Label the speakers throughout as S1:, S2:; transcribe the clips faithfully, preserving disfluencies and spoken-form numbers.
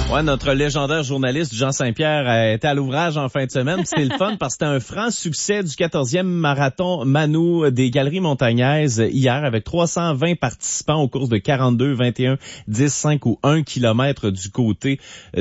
S1: Ouais, notre légendaire journaliste Jean Saint-Pierre était à l'ouvrage en fin de semaine. C'était le fun parce que c'était un franc succès du quatorzième marathon Manu des Galeries Montagnaises hier avec trois cent vingt participants aux courses de quarante-deux, vingt et un, dix, cinq ou un kilomètre du côté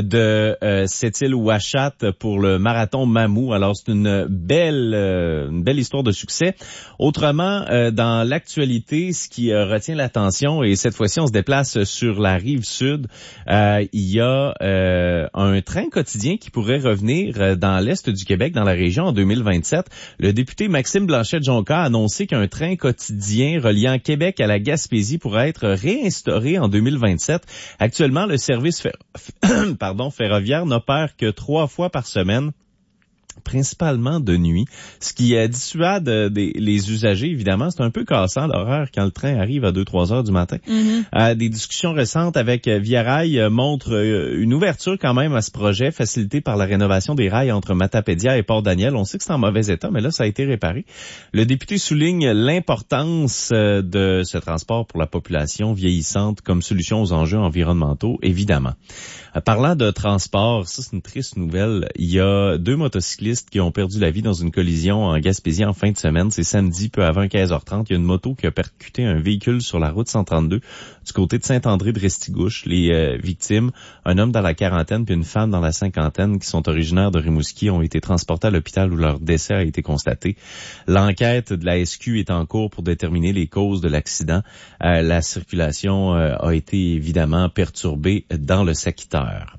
S1: de euh, Sept-Îles-Ouachat pour le marathon Mamou. Alors c'est une belle euh, une belle histoire de succès. Autrement, euh, dans l'actualité, ce qui euh, retient l'attention, et cette fois-ci on se déplace sur la rive sud, euh, il y a Euh, un train quotidien qui pourrait revenir dans l'est du Québec, dans la région, en deux mille vingt-sept. Le député Maxime Blanchet-Jonca a annoncé qu'un train quotidien reliant Québec à la Gaspésie pourrait être réinstauré en deux mille vingt-sept. Actuellement, le service fer... Pardon, ferroviaire n'opère que trois fois par semaine, principalement de nuit, ce qui euh, dissuade euh, des, les usagers, évidemment. C'est un peu cassant l'horaire quand le train arrive à deux trois heures du matin. Mm-hmm. Euh, des discussions récentes avec euh, Via Rail euh, montrent euh, une ouverture quand même à ce projet, facilité par la rénovation des rails entre Matapédia et Port-Daniel. On sait que c'est en mauvais état, mais là, ça a été réparé. Le député souligne l'importance euh, de ce transport pour la population vieillissante comme solution aux enjeux environnementaux, évidemment. Euh, parlant de transport, ça c'est une triste nouvelle. Il y a deux motocyclistes qui ont perdu la vie dans une collision en Gaspésie en fin de semaine. C'est samedi, peu avant quinze heures trente. Il y a une moto qui a percuté un véhicule sur la route cent trente-deux du côté de Saint-André de Restigouche. Les euh, victimes, un homme dans la quarantaine puis une femme dans la cinquantaine qui sont originaires de Rimouski, ont été transportés à l'hôpital où leur décès a été constaté. L'enquête de la S Q est en cours pour déterminer les causes de l'accident. Euh, la circulation euh, a été évidemment perturbée dans le secteur.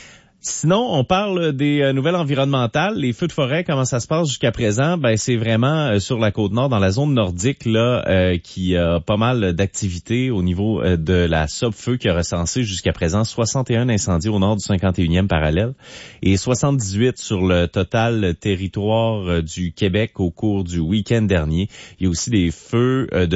S1: Sinon, on parle des euh, nouvelles environnementales, les feux de forêt, comment ça se passe jusqu'à présent? Ben, c'est vraiment euh, sur la Côte-Nord, dans la zone nordique, là, euh, qui a pas mal d'activités au niveau euh, de la Sopfeu qui a recensé jusqu'à présent soixante et un incendies au nord du cinquante et unième parallèle et soixante-dix-huit sur le total territoire euh, du Québec au cours du week-end dernier. Il y a aussi des feux euh, de